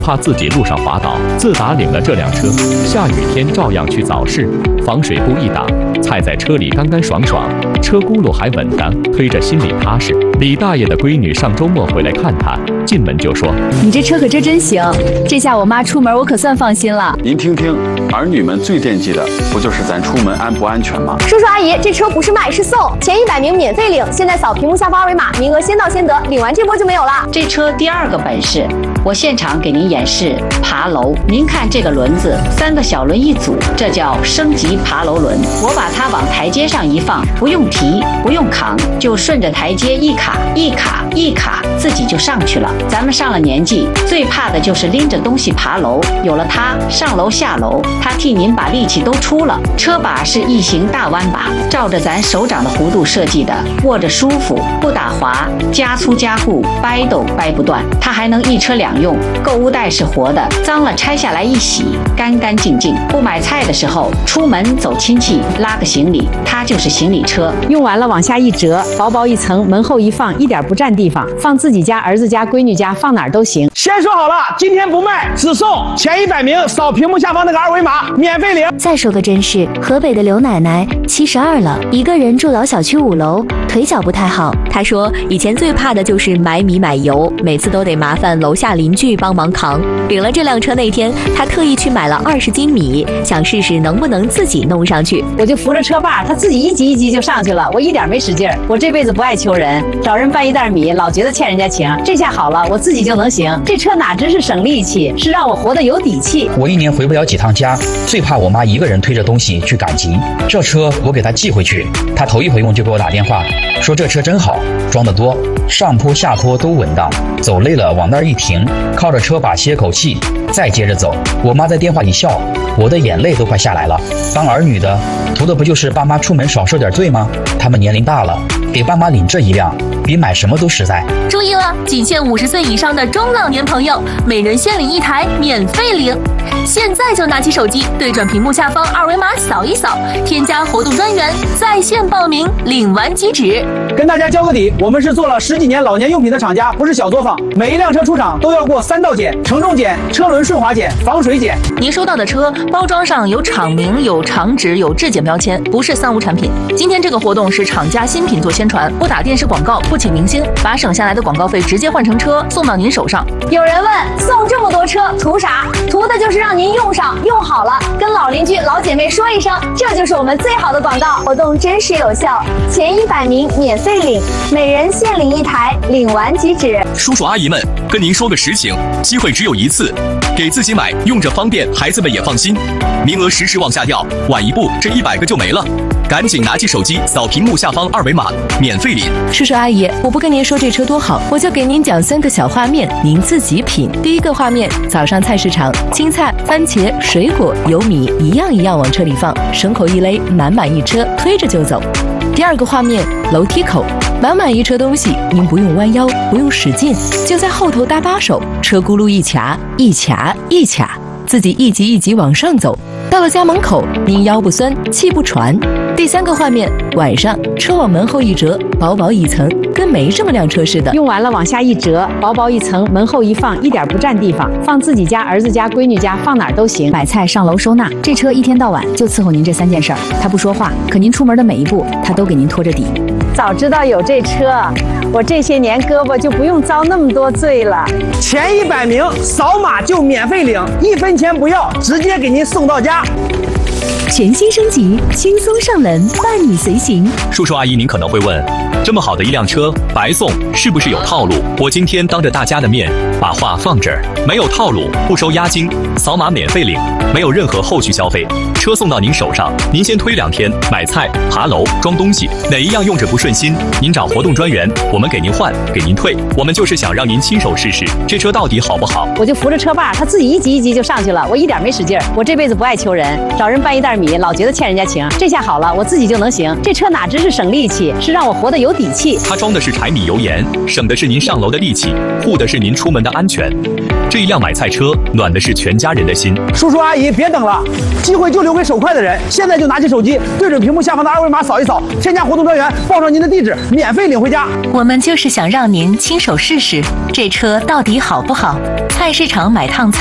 怕自己路上滑倒。自打领了这辆车，下雨天照样去早市，防水布一挡，踩在车里干干爽爽，车轱辘还稳当，推着心里踏实。李大爷的闺女上周末回来看他，进门就说：“ 你这车可真行，这下我妈出门我可算放心了。” 您听听，儿女们最惦记的不就是咱出门安不安全吗？ 叔叔阿姨，这车不是卖是送，前100名免费领，现在扫屏幕下方二维码，名额先到先得，领完这波就没有了。 这车第2个本事，我现场给您演示爬楼。您看这个轮子，3个小轮一组，这叫升级爬楼轮。我把它往台阶上一放，不用提，不用扛，就顺着台阶一卡一卡一卡，自己就上去了。咱们上了年纪，最怕的就是拎着东西爬楼，有了它，上楼下楼，它替您把力气都出了。车把是异形大弯把，照着咱手掌的弧度设计的，握着舒服，不打滑，加粗加固，掰都掰不断。它还能1车2用，购物袋是活的，脏了拆下来一洗，干干净净。不买菜的时候，出门走亲戚，拉个行李，它就是行李车。 用完了往下一折，薄薄一层，门后一放，一点不占地方，放自己家、儿子家、闺女家，放哪儿都行。 先说好了，今天不卖，只送前100名扫屏幕下方那个二维码，免费领。 再说个真事，河北的刘奶奶72了，一个人住老小区5楼，腿脚不太好。她说以前最怕的就是买米买油，每次都得麻烦楼下邻居帮忙扛。领了这辆车那天，她特意去买了20斤米，想试试能不能自己弄上去。 我就扶着车把，她自己一级一级就上去了，我一点没使劲儿。我这辈子不爱求人，找人搬一袋米，老觉得欠人家情。这下好了，我自己就能行。这车哪真是省力气，是让我活得有底气。 我1年回不了几趟家，最怕我妈一个人推着东西去赶集。这车我给她寄回去，她头一回用就给我打电话，说这车真好，装得多，上坡下坡都稳当，走累了往那儿一停，靠着车把歇口气，再接着走。我妈在电话里笑，我的眼泪都快下来了。当儿女的，图的不就是爸妈出门少受点罪吗？他们年龄大了，给爸妈领这一辆，比买什么都实在。 注意了，仅限50岁以上的中老年朋友，每人限领1台，免费领。现在就拿起手机，对准屏幕下方二维码扫一扫，添加活动专员，在线报名，领完即止。 跟大家交个底，我们是做了10几年老年用品的厂家，不是小作坊。每一辆车出厂都要过3道检：承重检、车轮顺滑检、防水检。 您收到的车包装上有厂名、有厂址、有质检标签，不是3无产品。今天这个活动是厂家新品做宣传，不打电视广告，不请明星，把省下来的广告费直接换成车送到您手上。 有人问，送这么多车图啥？图的就是让您用上用好了，跟老邻居老姐妹说一声，这就是我们最好的广告。活动真实有效，前100名免费领，每人限领1台，领完即止。 叔叔阿姨们，跟您说个实情，机会只有一次，给自己买，用着方便，孩子们也放心。名额时时往下掉，晚一步这100个就没了。赶紧拿起手机扫屏幕下方二维码，免费领。 叔叔阿姨，我不跟您说这车多好，我就给您讲3个小画面，您自己品。第1个画面，早上菜市场，青菜、番茄、水果、油米一样一样往车里放，绳口一勒，满满一车，推着就走。第2个画面，楼梯口，满满一车东西，您不用弯腰，不用使劲，就在后头搭把手，车轱辘一卡一卡一卡，自己一级一级往上走。到了家门口，您腰不酸，气不喘。第3个画面，晚上车往门后一折，薄薄一层，跟没这么辆车似的。 用完了往下一折，薄薄一层，门后一放，一点不占地方，放自己家、儿子家、闺女家，放哪儿都行。 买菜、上楼收纳，这车一天到晚就伺候您这3件事儿。他不说话，可您出门的每一步，他都给您拖着底。 早知道有这车，我这些年胳膊就不用遭那么多罪了。 前100名扫码就免费领，1分钱不要，直接给您送到家。 全新升级，轻松上门，伴你随行。 叔叔阿姨，您可能会问，这么好的一辆车白送，是不是有套路？我今天当着大家的面把话放这儿，没有套路，不收押金，扫码免费领，没有任何后续消费，车送到您手上，您先推2天，买菜、爬楼、装东西，哪一样用着不顺心，您找活动专员，我们给您换，给您退。我们就是想让您亲手试试这车到底好不好。 我就扶着车把，他自己一级一级就上去了，我一点没使劲儿。我这辈子不爱求人，找人搬一袋米，老觉得欠人家情。这下好了，我自己就能行。这车哪真是省力气，是让我活得有底气。 它装的是柴米油盐，省的是您上楼的力气，护的是您出门的安全。这一辆买菜车暖的是全家人的心。 叔叔阿姨别等了，机会就留给手快的人，现在就拿起手机，对准屏幕下方的二维码扫一扫，添加活动专员，报上您的地址，免费领回家。 我们就是想让您亲手试试这车到底好不好。菜市场买趟菜。